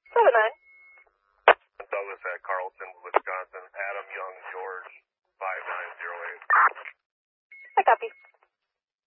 79. Douglas at Carlton, Wisconsin. Adam Young, George, 5908. I copy.